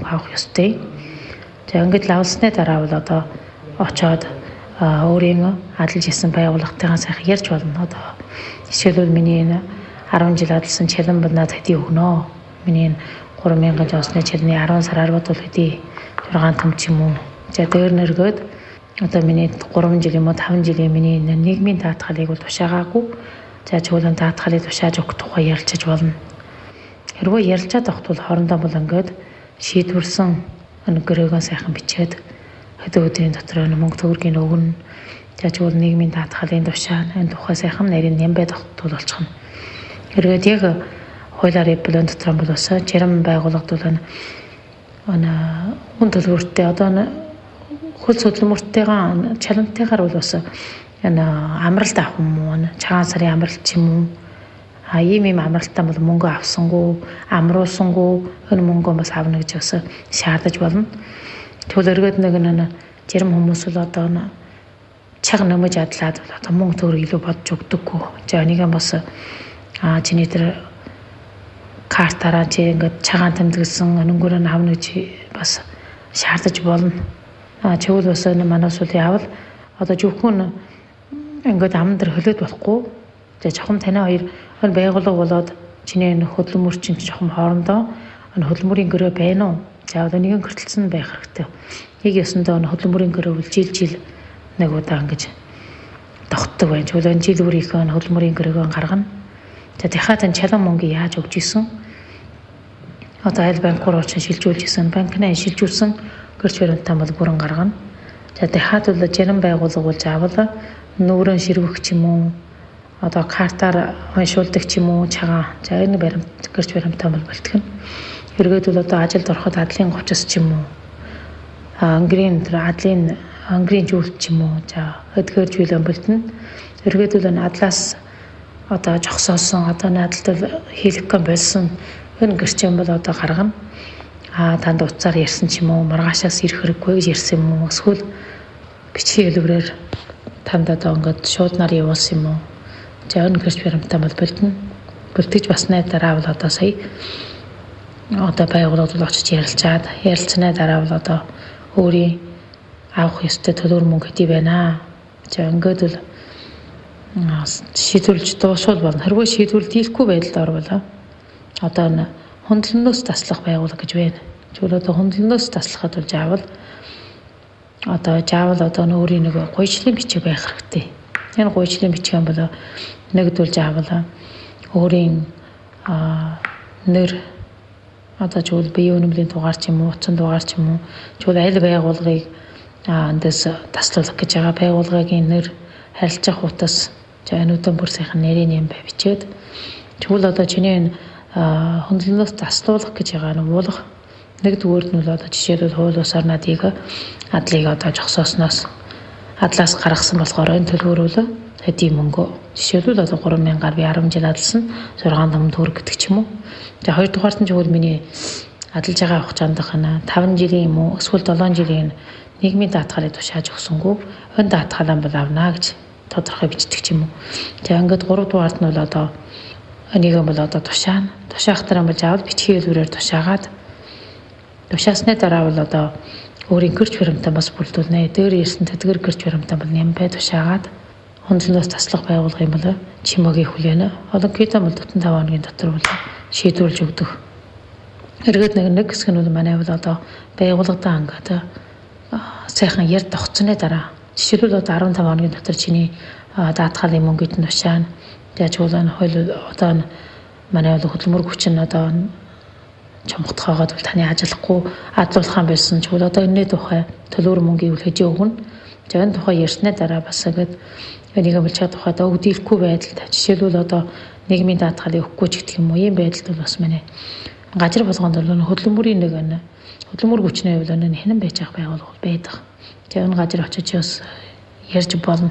мөнгө авах ёстой. За ингээд лавлсны дараа бол одоо очоод өөрийн адилж исэн байгууллагатайгаа сайхан ярьж болно. Одоо жишээлбэл миний энэ 10 жил адилсан чалан надад хэдий өгнө. Миний 3000 жосны чалны 10 сараар бодвол хэдий 6 том ч юм уу. За дээр нэргээд одоо миний 3 жил юм уу 5 жилийн миний нийгмийн даатгалыг бол тушаагаагүй. За чуулган даатгалыг тушааж өгөх тухай ярилцаж болно. Хэрвээ ярилцаад авахт бол хоорондоо бол ингээд шийдвэрсэн гөрөөгөө сайхан бичээд хэдэн өдрийн дотор мөнгө төгрөгийн өгнө. За чуулган нийгмийн даатгалын тушаана энэ тухай сайхан нарийн нямбайд авахт бол болчихно. Хэрвээ яг хуулиар план дотор бол бас жирам байгууллагад бол хүн төлбөртэй одоо хөл хөдөлмөртэйгээ чалантайгаар бол бас амралт авах юм уу? Цагаан сарын амралт ч юм уу? Ийм амралтаа бол мөнгө авсангүй, амруулсангүй энэ мөнгөө бас авна гэж бас шаардаж болно. Тэгвэл өргөд нэг жирам хүмүүс бол одоо чаг нөмөж адлаад одоо мөнгө төгрөг илүү бодж өгдөггүй. За нэг юм бас чиний тэр картаараа чи ингээд цагаан тэмдэглэсэн өнгөөр нь авна гэж бас шаардаж болно. Тэгвэл бас манайс бол явал одоо зөвхөн ингээд амн дээр хөлөөд болохгүй. Тэгээ чухам танай хоёр байгууллага болоод чиний энэ хөдөлмөр чинь чухам хоорондоо энэ хөдөлмөрийн гөрөө байна уу? За одоо нэгэн гэртэлцэн байх хэрэгтэй. Яг ёсондоо энэ хөдөлмөрийн гөрөө бол жил нэг удаа ингэж тогтдог байж. Тэгвэл энэ жил бүрийнхөө хөдөлмөрийн гөрөөгөө гаргана. За дахиад энэ чалан мөнгө яаж өгч исэн? Одоо аль банк руу ч шилжүүлж исэн, банкнаа шилжүүлсэн гэрч баримтаа бол бүрэн гаргана. За дахиад бол жирам байгууллага болж авал нүүрэн ширвэх ч юм уу, одоо картаар уншуулдаг ч юм уу, цагаан. За энэ баримт гэрч баримтаа бол бэлтгэн. Эргээд бол одоо ажилд ороход адлын гочс ч юм уу, ангрийн жүүлт ч юм уу, за эдгээр зүйлэн бэлтэн. Эргээд бол адлаас одоо жогсоосон, одоо наадалд хийлгэн болсон энэ гэрчэн бол одоо гаргана. Танд уцаар ярьсан ч юм уу, маргаашаас ирэх хэрэггүй гэж ярьсан юм уу, эсвэл бичгийн хэлбэрээр танд одоо ингээд шууд нар явуулсан юм уу. За энэ гэрч баримтаа бол бэлтгэж басны дараа бол одоо сая одоо байгууллагад очиж ярилцсаны дараа бол одоо өөрийн авах ёстой төлбөр мөнгө хэдий байна. За ингээд бол шийдвэрлэж дуусвал болно. Хэрвээ шийдвэрлэл дийлэхгүй байдалд орвол одоо энэ хөндлөнөөс таслах байгууллага гэж байна. Тэгвэл одоо хөндлөнөөс таслахад бол заавал одоо өөрийн нэг гуйжлын бичиг байх хэрэгтэй. Энэ гуйжлын бичиг юм бол нэгдвэл заавал өөрийн нэр одоо зөвхөн биеийн үнэмлийн дугаар ч юм уу, утсан дугаар ч юм уу, зөвхөн аль байгууллагыг эндээс таслуулах гэж байгаа байгууллагын нэр, харилцах утас, за энүүдэн бүр сайхан нэрийн юм бичээд тэгвэл одоо чиний энэ хөндлөнөөс таслуулах гэж байгаа нь уулах нэгдүгээр нь бол одоо жишээлбэл хууль бусаар надыг адлыг одоо жогсоосноос адлаас гаргасан болохоор энэ төлбөрөөлө хэдий мөнгө жишээлбэл одоо 3000-аар би 10 жил адалсан 6 том төгрөг гэдэг ч юм уу. За хоёрдугаарт нь зөвхөн миний адалж байгаа авах чандах нь 5 жилийн юм уу эсвэл 7 жилийн нийгмийн даатгалыг тушааж өгсөнгөө энэ даатгалаа бол авна гэж тодорхой бичдэг ч юм уу. За ингээд 3 дугаарт нь бол одоо энийг бол одоо тушаана. Тушаах дараа бол заавал бичгийн хэлбэрээр тушаагаад тушаасны дараа бол одоо өөрийн гэрч баримтаа бас бүрдүүлнэ. Дээр ирсэн тэтгэр гэрч баримтаа бол нямбай тушаагаад хөндлөнөөс таслах байгууллага юм бол чимээгийн хүлээнэ. Олонхийдөө бол 45 хоногийн дотор бол шийдвэрлэж өгдөг. Эргээд нэг хэсэг нь бол манай бол одоо байгууллагадаа ингээд сайхан ярь тогтсны дараа жишээлбэл одоо 15 хоногийн дотор чиний даатгалын мөнгөд нь тушаана. Яаж болон хууль одоо манай бол хөдөлмөр хүчин одоо чамхтахаагаад бол таны ажиллахгүй адлуулах юм байсан ч бол одоо энэний тухай төлбөр мөнгөийг хүлээж өгнө. За энэ тухай ярьсны дараа бас ингээд энийг болчиход тухайд өгдөлгүй байдалтай. Жишээлбэл одоо нийгмийн даатгалыг өгөхгүй ч гэх юм уу ийм байдалд бол бас манай газар болгонд бол хөдөлмөрийн нэг хөдөлмөр хүчний хувьд хинэн байж байгаа байгууллага байдаг. Тэгээ энэ газар очиж бас ярьж болно.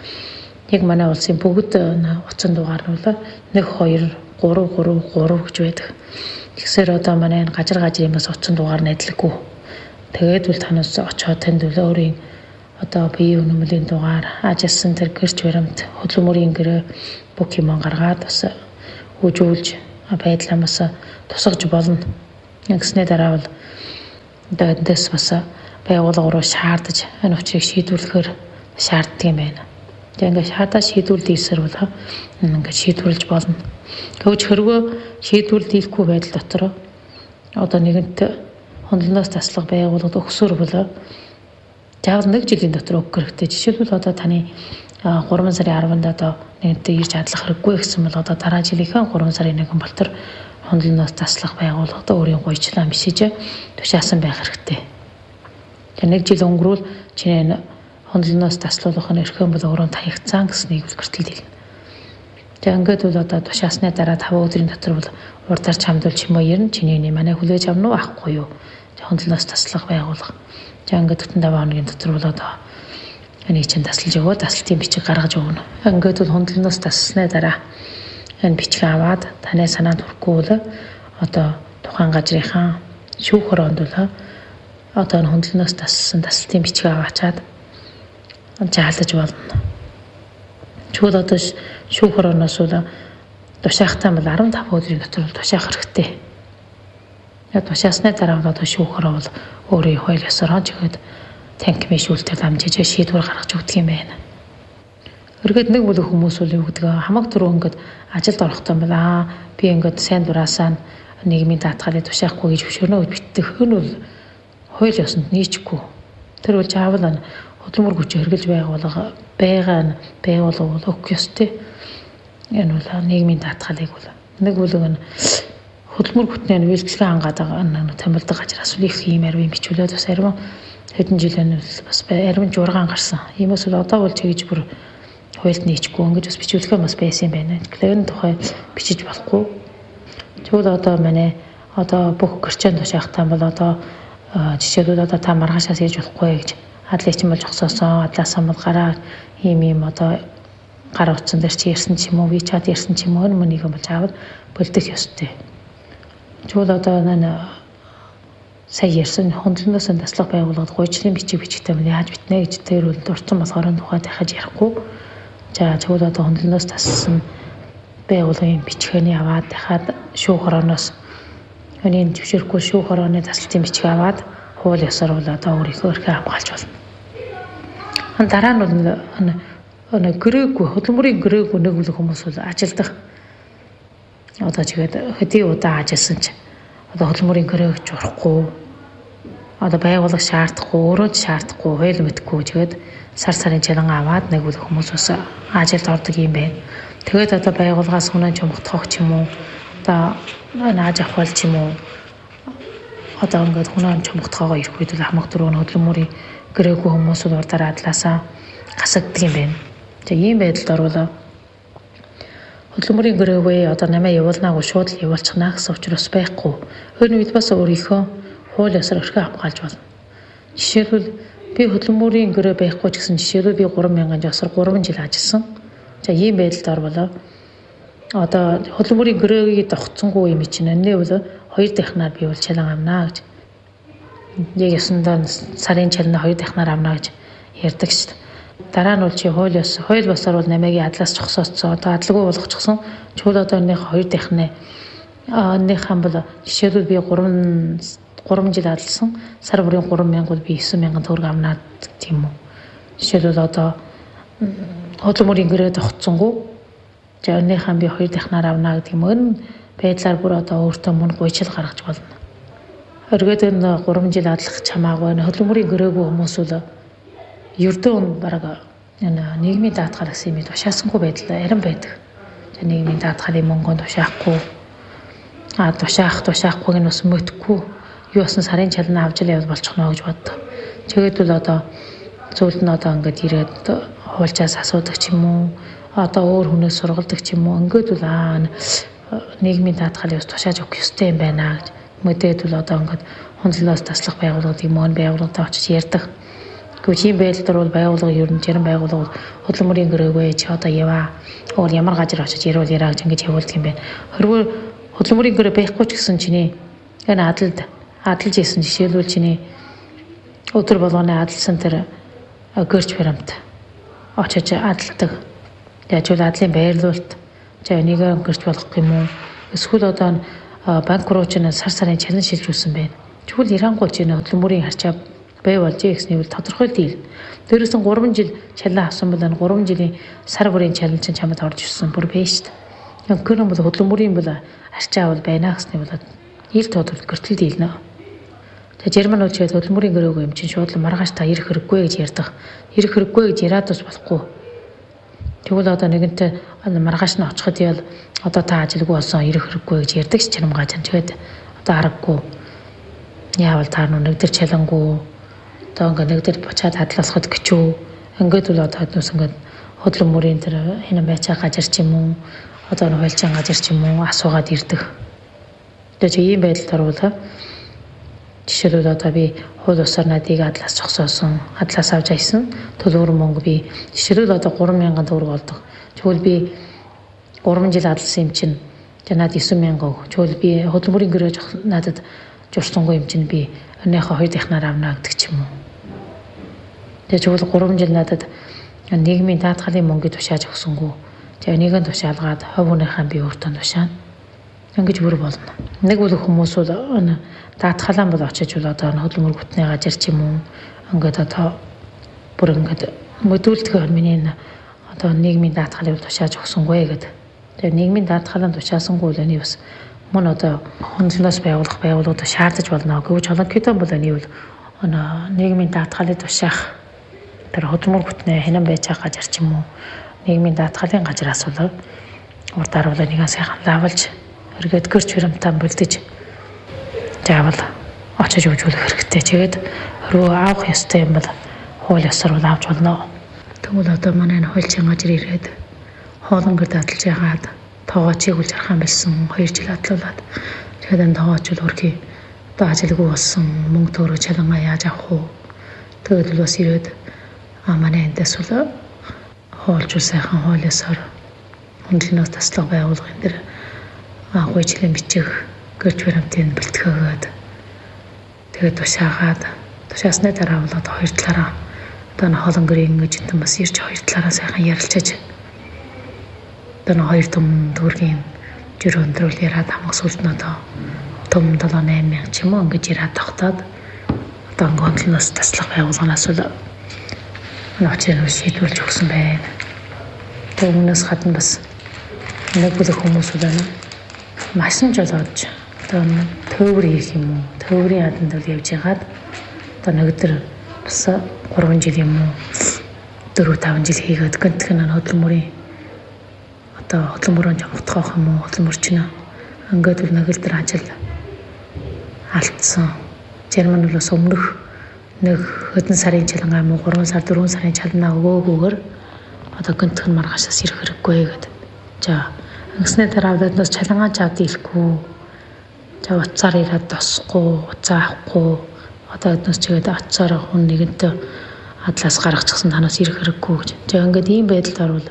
Яг манай улсын бүгд утсан дугаар нь бол 1 2 3 гэж байдаг. Тэгэхээр одоо манай энэ газрын бас утсан дугаар нь адилгүй. Тэгээд бол танаас очоод танд өөрийн одоо биеийн үнэмлийн дугаар, ажигласан тэр гэрч баримт, хөдөлмөрийн гэрээ бүх юм гаргаад бас үжүүлж байдлаа бас тусгаж болно. Ингэснээр дараа бол Одоо эндээс бас байгууллага руу шаардаж энэ учрыг шийдвэрлэхээр шаарддаг юм байна. Тэгээ ингээд шаардаж шийдвэрлэх эсрэг бол ингээд шийдвэрлэж болно. Гэвч хэрвээ шийдвэрлэл хийхгүй байдал дотор одоо нэгэнт хөндлөнөөс таслах байгууллагад өгсөөр бол заавал 1 жилийн дотор өгөх хэрэгтэй. Жишээлбэл одоо таны 3 сарын 10-нд одоо нэгэнтээ ирж хадлах хэрэггүй гэсэн бол одоо дараа жилийнхээ 3 сарын 1 болтор хөндлөнөөс таслах байгууллагад өөрийн гуйчлаа бишиж тушаасан байх хэрэгтэй. Тэгээ 1 жил өнгөрүүл чиний хөндлөнөөс таслуулах нь эрхэм бол өөрөө таягцсан гэснийг үлгэртэл хэлнэ. Тэгээ ингээд бол одоо тушаасны дараа 5 өдрийн дотор бол урдаар чамдвал чимээ ирнэ. Чиний манай хүлээж авна уу авахгүй юу? Хөндлөнөөс таслах байгууллага. Тэгээ ингээд 45 хоногийн дотор бол одоо энийг чинь таслаж өгөө, таслалтын бичиг гаргаж өгнө. Ингээд бол хөндлөнөөс тассны дараа энэ бичиг аваад таны санаанд хүрэхгүй бол одоо тухайн газрынхаа шүүх хороонд бол одоо энэ хөндлөнөөс тассан таслалтын бичиг аваачаад жаалж болно. Чүл одоо шүүх хорооноос бол тушаахтай бол 15 өдрийн дотор тушаах хэрэгтэй. Яг тушаасны дараа одоо шүүх хороо бол өөрийн хууль ёсоор жигэд танк мишүүлтэл амжиж шийдвэр гаргаж өгдөг юм байна. Өргөд нэг бүлэг хүмүүс бол юу гэдэг хамаг түрүү ингээд ажилд орохдоо бол би ингээд сайн дураасаа нийгмийн даатгалыг тушаахгүй гэж хөшөөрнө гэж битдэг. Энэ бол хууль ёсонд нийцэхгүй. Тэр бол заавал хөдөлмөр хүч хэрэглэж байгаа байгууллага өгөх ёстой. Энэ бол нийгмийн даатгалыг бол нэг бүлэг нь хөдөлмөр хүчний үйлчлэгээ хангаад байгаа томилдог газраас их ийм арвын бичүүлээд бас арвин хэдэн жилийн бас арвин жургаан гарсан. Иймээс бол одоо бол чигж бүр хуульд нийцэхгүй ингэж бас бичүүлэхээ бас байсан юм байна. Тэгэхээр энэ тухай бичиж болохгүй. Тэгвэл одоо манай одоо бүх гэрчэн тушаахтаа бол одоо жишээлбэл одоо та маргаашаас ирж болохгүй гэж адлыг ч юм бол жогсоосон, адлаасаа бол гараа ийм одоо гар утсан дээр чи ирсэн ч юм уу, WeChat ирсэн ч юм уу нүнийг бол заавал бэлдэх ёстой. Тэгвэл одоо сая ярьсан хөндлөнөөс таслах байгууллагад гуйчлын бичиг бичгтэй мөн яаж битнэ гэж тэр бол дурдсан болохоор тухай дахиж ярихгүй. За тэгвэл одоо хөндлөнөөс тассан байгууллагын бичгээний аваад дахиад шүүх хорооноос өнийг зөвшөөрөхгүй шүүх хорооны таслалтын бичиг аваад хууль ёсоор бол одоо өөрийнхөө эрхээ хамгаалж болно. Дараа нь бол гэрээгүй хөдөлмөрийн гэрээгүй нэг бүлэг хүмүүс бол ажилдах одоо чигээд хэдийн удаа ажилласан ч одоо хөдөлмөрийн гэрээ гэж урахгүй одоо байгууллага шаардахгүй өөрөө ч шаардахгүй хууль мэдхгүй чигээд сарын чалан аваад нэг бүлэг хүмүүс бас ажилд ордог юм байна. Тэгээд одоо байгууллагаас хүнээ чумгдах ч юм уу одоо нааж авах ч юм уу одоо ингээд хүнээ чумгдахгаа ирэх үед л хамаг дөрөв хөдөлмөрийн гэрээгүй хүмүүс бол урдаар адлаасаа гасагддаг юм байна. Тэгээ ийм байдалд орвол хөдөлмөрийн гэрээгүй одоо намаа явуулнаагүй шууд л явуулчихна гэсэн учраас байхгүй. Энэ үед бас өөрийнхөө хууль ёсоор өрхөө хамгаалж болно. Жишээлбэл би хөдөлмөрийн гэрээ байхгүй ч гэсэн жишээлбэл би 3,000 жосор 3 жил ажилласан. За ийм байдалд орвол одоо хөдөлмөрийн гэрээгийг тогтсонгүй юм чинь энэ бол 2 дахинаар би бол чалан авнаа гэж. Яг ёсондоо сарын чалан 2 дахинаар авнаа гэж ярьдаг шүү дээ. Дараа нь бол чи хууль босоор бол намайгийн адлаас зогсооцсон. Одоо адлаггүй болгочихсон. Чүл одоо энийх 2 дахины энийхэн бол жишээлбэл би 3 жил адлсан. Сар бүрийн 3,000 бол би 9,000 төгрөг авнаа тийм үү. Жишээлбэл одоо хөдөлмөрийн гэрээ тогтсонгүй. За энийхэн би 2 дахинаар авнаа гэдэг юм. Энэ байдлаар бүр одоо өөртөө мөн гуйчил гаргаж болно. Өргөд энэ 3 жил адлах чамаагүй хөдөлмөрийн гэрээгүй хүмүүс бол ердөө бараг нийгмийн даатгал гэсэн юм тушаасангүй байдал арин байдаг. Нийгмийн даатгалын мөнгөнд тушаахгүй тушаахгүй нь бас мөтггүй юу басан сарын чалан авч л явал болчихно гэж боддог. Тэгээд бол одоо зөвлөлд нь одоо ингээд ирээд хуульчаас асуудаг ч юм уу одоо өөр хүнээс сургалдаг ч юм уу ингээд бол нийгмийн даатгалыг тушааж өгөх ёстой юм байна гэж мэдээд бол одоо ингээд хөндлөнөөс таслах байгууллагууд юм уу байгууллагатай очиж ярьдаг. Гэвч ийм байдлаар бол байгууллага ер нь зарим байгууллагууд хөдөлмөрийн гэрээгүй чи одоо яваа. Өөр ямар газар очиж ярил яраа гэж ингэж явуулдаг юм байна. Хэрвээ хөдөлмөрийн гэрээ байхгүй ч гэсэн чиний энэ адалж ийсэн жишээлбэл чиний өдөр болгоны адалсан тэр гэрч баримт очиж адалдаг. Яжвал адлын байрлуулалт за энийг гэрч болгох юм уу? Эсвэл одоо банк руу ч сарын чалан шилжүүлсэн байна. Чүгэл Ирангуул чинь хөдөлмөрийн харчаа бай болж гэсэн нь тодорхой дийл. Дээрээс нь 3 жил чалаа авсан бол 3 жилийн сар бүрийн чалан чинь чамд орж ирсэн бүр байж шүү дээ. Гэрэн бол хөдөлмөрийн бол харчаа бол байна гэсний бол ил тодорхой гэртэл дийлнэ. Тэгээ Германууд ч хөдөлмөрийн гэрээгүй юм чинь шууд маргааш та ирэх хэрэггүй гэж ярьдаг. Ирэх хэрэггүй гэж яриад бас болохгүй. Тэгвэл одоо нэгэнтээ маргааш нь очиход ял одоо та ажилгүй болсон ирэх хэрэггүй гэж ярьдаг ч чанамгааж юм. Тэгээд одоо аргагүй. Яавал та нэгдэр чалангуу одоо ингээд нэгдэр бочаад хадласхад гिचүү. Ингээд бол одоо хаднус ингээд хөдөлмөрийн тэр хинэ байцаа гажир ч юм уу одоо хуйлчаан гажир ч юм уу асуугаад ирдэг. Тэгээд ийм байдалд орвол жишээлбэл одоо би хууль усаар надыг адлаас зогсоосон, адлаас авч айсан төлбөр мөнгө би жишээлбэл одоо 3,000 төгрөг олдог. Тэгвэл би 3 жил адласан юм чинь надад 9,000 өг. Тэгвэл би хөдөлмөрийн гэрээ надад журсангүй юм чинь би өнөөхөө хоёр дахнаар авна гэдэг ч юм уу. Тэгээд тэгвэл 3 жил надад нийгмийн даатгалын мөнгөийг тушааж өгсөнгүү. Тэгээд нэгэн тушаалгаад хувь хүнийхээ би өөртөө тушаана. Ингэж бүр болно. Нэг бол хүмүүс бол даатгалаа бол очиж бол одоо хөдөлмөр гүтний гажир ч юм уу ингээд одоо бүр ингээд мөдүүлдэг миний одоо нийгмийн даатгалыг тушааж өгсөнгүй гэдэг. Тэгээ нийгмийн даатгалаа тушаасангүй л энэ бас мөн одоо хөндлөнөөс байгуулах байгууллагууд шаардаж болно. Гэвч Олонкитон бол энэ бол нийгмийн даатгалыг тушаах тэр хөдөлмөр гүтний хинэн байж байгаа гажир ч юм уу нийгмийн даатгалын гажираас бол урдаар бол нэгэн сайхан лавлж эргээд гэрч баримтаа бэлдэж заавал очиж өгүүлэх хэрэгтэй. Тэгээд рүү авах ёстой юм бол хууль ёсоор бол авч болно. Тэгвэл одоо манай хуульчийн гажир ирээд хоолон гэр дадлж ягаад тоогоочийг үл жархан болсон 2 жил адлуулад тэгээд энэ тоогооч бол хөрхий одоо ажилгүй болсон мөнгө төөрөө чалангаа яаж авах вэ? Тэгээд л бас ирээд манай эндээс бол хоолж сайхан хууль ёсоор хөндлөнөөс таслах байгууллагын дээр гуйжлын бичих гэрч баримтыг бэлтгэгээд тэгээд тушаасны дараа бол одоо хоёр талаараа одоо хоолон гэрийн эжэнтэн бас ирж хоёр талаараа сайхан ярилцаж одоо хоёр том төгрөгийн жир өндрөл яриад хамаг сүлд нь одоо том 7-8 ч юм уу ингэж яриад тогтоод одоо хөндлөнөөс таслах байгууллагаас бол нөөцөө шийдвэрлэж өгсөн байна. Тэгээд өмнөөс гадна бас нэг бүлэг хүмүүс байна. Машин жолоодж одоо төвөр хийх юм уу? Төврийн хаданд бол явж ягаад одоо нэгдэр бас 3 жил юм уу 4-5 жил хийгээд гэнтх нь хөдөлмөрийн одоо хөдөлмөрөнд явагдах юм уу? Хөдөлмөрчин ингээд бол нэгдэр ажил алдсан. Герман улс өмнөх нэг хэдэн сарын чалангаа юм уу 3 сар 4 сарын чаланаа өгөөгүйгээр одоо гэнтх нь маргаашаас ирэх хэрэггүй гэдэг. За Ингэснээр дараа биднээс чалангаа чад дийлэхгүй. За уцаар ирээд тосхгүй, уцаа авахгүй. Одоо биднээс чигээд ацаар хүн нэгэнтээ адлаас гаргачихсан танаас ирэх хэрэггүй гэж. Тэгээ ингээд ийм байдалд орвол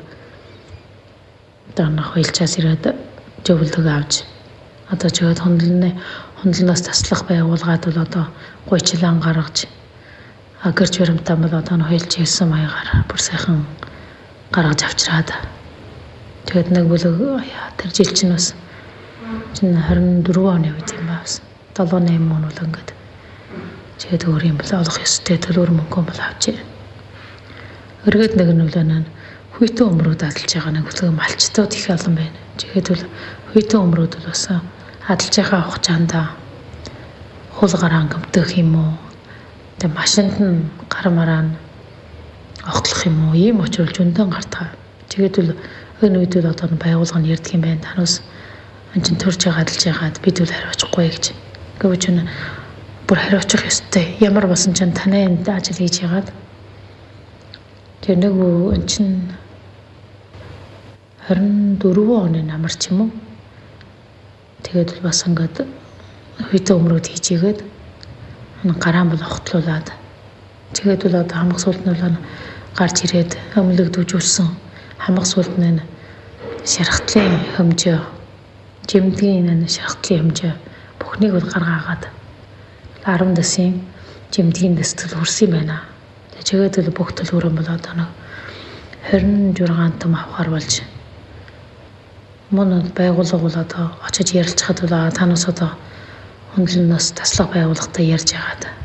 одоо хуйлчаас ирээд зөвлөг авч одоо чигээд хөндлөнөөс таслах байгууллагад бол одоо гуйчлан гаргаж гэрч баримтаа бол одоо хуйлч хийсэн маягаар бүр сайхан гаргаж авчираад тэгээд нэг бүлэг тэр жил чинь бас 24 оны үед юм байна. 7-8 он бол ингээд тэгээд өөр юм бол олох ёстой төлөөр мөнгө бол авчээ. Өргөд нэг нь үлэнэ хүйтэн өмрүүд адалж байгаа нэг бүлэг малчтууд их олон байна. Тэгээд бол хүйтэн өмрүүд бол бас адалж байгаа хугацаанд хул гараан гэмтэх юм уу? Тэгээд машинд нь гар мараа нь огтлох юм уу? Ийм очрол зөндөн гартаа. Тэгээд бол энэ үед л одоо байгууллага нь ярьдаг юм байна. Танаас энэ чинь төрж байгаа адалж байгаад бид үл хариуцахгүй гэж. Гэвч энэ бүр хариуцах ёстой. Ямар болсон ч танай энд ажил хийж яагаад тэр нэг энэ чинь 24 оны намар ч юм уу. Тэгээд бол бас ингээд хүйтэн өмрүүд хийжээгээд гараан бол огтлуулад тэгээд бол одоо хамаг суулт нь бол гарч ирээд өмлөг дүүжүүлсэн хамаг суулт нь шархтлын хэмжээ жимдгийн шархтлын хэмжээ бүхнийг бол гаргаагаад 10 дэсийн жимдгийн дэстэл хүрсэн юм байна. Тэгээд бол бүх төлөвөрөн бол одоо 26 том авахар болж мөн байгууллага бол одоо очиж ярилцахад бол танаас одоо Өндөр нь бас таслах байгууллагатай ярьж байгаад.